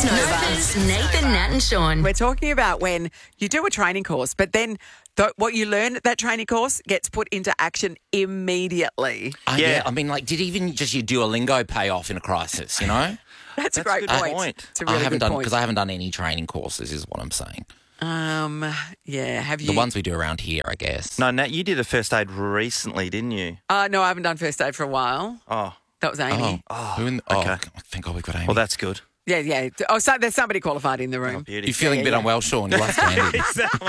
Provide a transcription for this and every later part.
Nova's Nathan, Nat and Sean. We're talking about when you do a training course, but then what you learn at that training course gets put into action immediately. Yeah, I mean, like, did even just your Duolingo pay off in a crisis, you know? That's a great point. It's a really good point. Because I haven't done any training courses is what I'm saying. Yeah, have you? The ones we do around here, I guess. No, Nat, you did a first aid recently, didn't you? No, I haven't done first aid for a while. Oh. That was Amy. Okay. Thank God we've got Amy. Well, that's good. Yeah. Oh, so there's somebody qualified in the room. Oh, beauty. You're feeling a bit unwell, Sean. You last handed.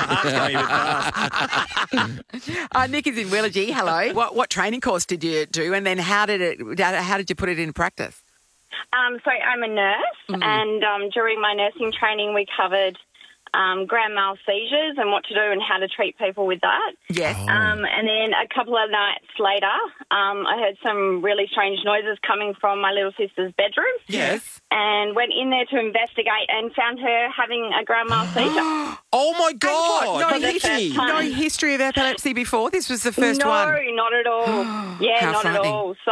Nick is in Willagee. Hello. What training course did you do, and then how did you put it in practice? So I'm a nurse, and during my nursing training, we covered grand mal seizures and what to do and how to treat people with that. Yes. And then a couple of nights later, I heard some really strange noises coming from my little sister's bedroom. Yes. And went in there to investigate and found her having a grand mal seizure. Oh, my God. No history of epilepsy before? This was the first one? No, not at all. How not frightening. at all. So,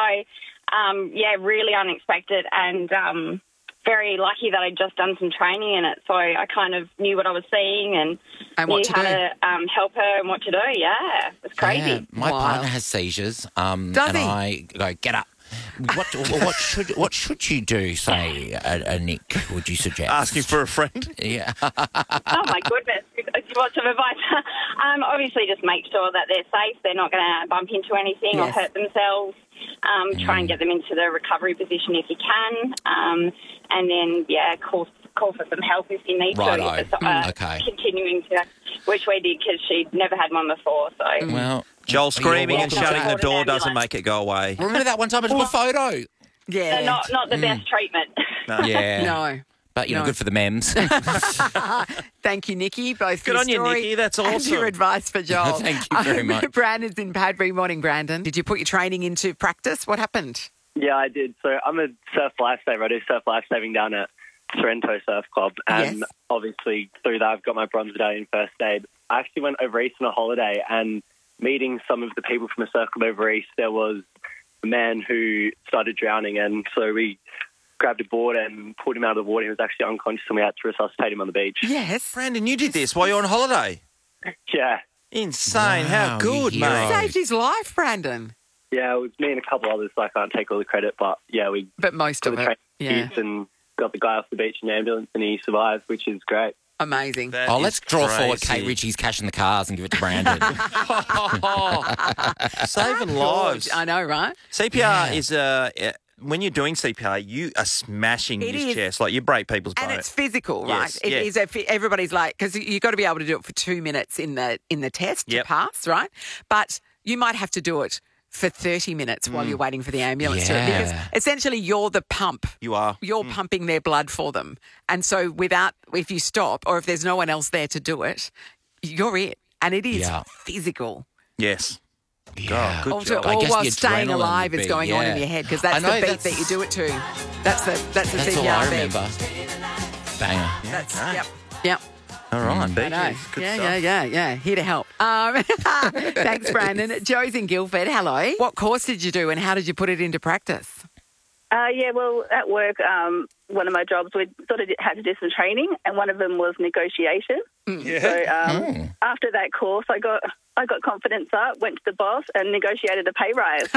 really unexpected and very lucky that I'd just done some training in it. So I kind of knew what I was seeing and what knew to how do. to help her and what to do. Yeah, it was crazy. Yeah, my Wow. partner has seizures. Does and he? I go, get up. What should you do, say, Nick, would you suggest? Asking for a friend? Yeah. Oh, my goodness. Do you want some advice? Obviously, just make sure that they're safe. They're not going to bump into anything or hurt themselves. Try and get them into the recovery position if you can. And then, call for some help if you need Righto. to. Okay. Continuing to, which we did because she'd never had one before. So Well, Joel screaming and welcome. shutting the door Call an doesn't ambulance. make it go away. remember that one time I took a photo? Yeah. they're not the best treatment. Yeah. No. But, you know, No. good for the memes. Thank you, Nikki, both for Good your on you, story Nikki. That's and awesome. your advice for Joel. Thank you very much. Brandon's in Padbury. Morning, Brandon. Did you put your training into practice? What happened? Yeah, I did. So I'm a surf lifesaver. I do surf lifesaving down at Sorrento Surf Club. And Yes. obviously through that I've got my bronze medallion in first aid. I actually went over East on a holiday and meeting some of the people from the surf club over East, there was a man who started drowning, and so we grabbed a board and pulled him out of the water. He was actually unconscious and we had to resuscitate him on the beach. Yes. Brandon, you did this while you're on holiday. Yeah. Insane. How Wow, good, you hero. mate. Saved his life, Brandon. Yeah, it was me and a couple others, so I can't take all the credit, but yeah, we But most got of the it. train Yeah. kids and got the guy off the beach in an ambulance and he survived, which is great. Amazing. That Oh, is let's draw forward crazy. Kate Ritchie's cash in the cars and give it to Brandon. Saving lives. I know, right? CPR is when you're doing CPR, you are smashing It his is. chest, like you break people's And bones. it's physical, right? Yes, It yes. is. Everybody's like, because you've got to be able to do it for 2 minutes in the test Yep. to pass, right? But you might have to do it for 30 minutes while you're waiting for the ambulance to Yeah. because essentially you're the pump. You are. You're pumping their blood for them. And so if you stop or if there's no one else there to do it, you're it. And it is Yeah. physical. Yes. Yeah. Good Also, job. I or guess while the staying adrenaline alive would is be, going on in yeah. your head because I that's know, the beat that's- that you do it to. That's the That's CPR all I beat. remember. Banger. That's, okay. Yep. All right, I know. BJ's. Good stuff. Yeah. Here to help. Thanks, Brandon. Joe's in Guildford. Hello. What course did you do and how did you put it into practice? Well, at work, one of my jobs, we sort of had to do some training, and one of them was negotiation. Yeah. So after that course, I got confidence up, went to the boss, and negotiated a pay rise.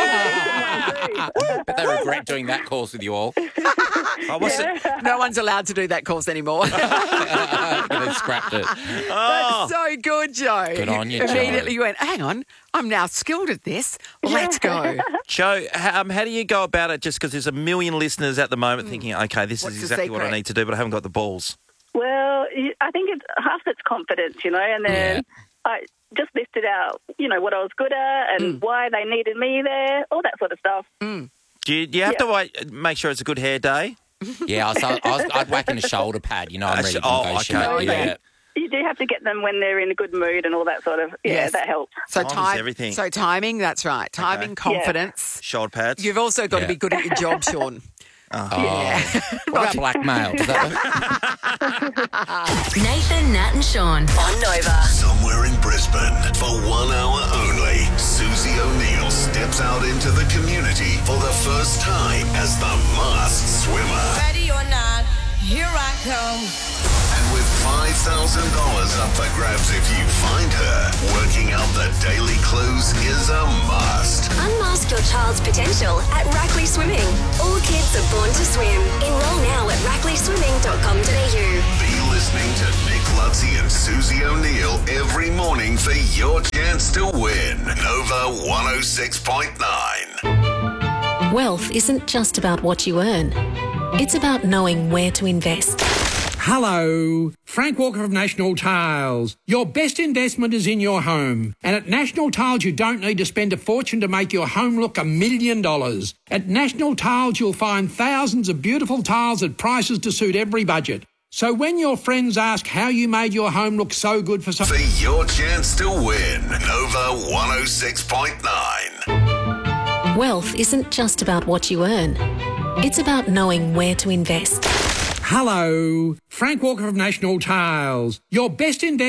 But they regret doing that course with you all. Oh, what's it? No one's allowed to do that course anymore. They've scrapped it. Oh, That's so good, Joe. Good on you, Joe. Immediately you went, hang on, I'm now skilled at this. Let's go. Joe, how do you go about it? Just because there's a million listeners at the moment thinking, okay, this What's is the exactly what I secret? need to do, but I haven't got the balls. Well, I think half it's confidence, and then I just listed out, what I was good at and why they needed me there, all that sort of stuff. Do you have to make sure it's a good hair day? Yeah, I'd whack in a shoulder pad, I'm ready to negotiate. okay. Yeah. You do have to get them when they're in a good mood and all that sort of, Yes. that helps. So Time is everything. So timing, that's right. Timing, confidence. Shoulder pads? You've also got to Yeah. be good at your job, Sean. What about blackmail? Does that Nathan, Nat and Sean on Nova. Somewhere in Brisbane, for 1 hour only, Susie O'Neill steps out into the community for the first time as the masked swimmer. Ready or not, here I welcome. And with $5,000 up for grabs if you find her, working out the daily clues is a must. Unmask your child's potential at Rackley Swimming. All kids are born to swim. Enroll now at rackleyswimming.com.au. Be listening to Nick Lutzy and Susie O'Neill every morning for your chance to win. Nova 106.9. Wealth isn't just about what you earn. It's about knowing where to invest. Hello, Frank Walker of National Tiles. Your best investment is in your home. And at National Tiles, you don't need to spend a fortune to make your home look $1 million. At National Tiles, you'll find thousands of beautiful tiles at prices to suit every budget. So when your friends ask how you made your home look so good for For your chance to win, Nova 106.9. Wealth isn't just about what you earn. It's about knowing where to invest. Hello, Frank Walker of National Tiles. Your best investment